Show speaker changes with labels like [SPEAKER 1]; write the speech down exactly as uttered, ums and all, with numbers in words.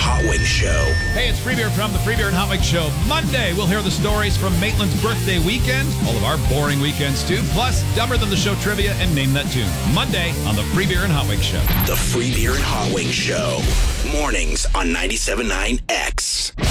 [SPEAKER 1] Hot Wings Show.
[SPEAKER 2] Hey, it's Free Beer from the Free Beer and Hot Wings Show. Monday, we'll hear the stories from Maitland's birthday weekend, all of our boring weekends too, plus Dumber Than the Show trivia and Name That Tune. Monday on the Free Beer and Hot Wings Show.
[SPEAKER 1] The Free Beer and Hot Wings Show. Mornings on ninety-seven point nine X.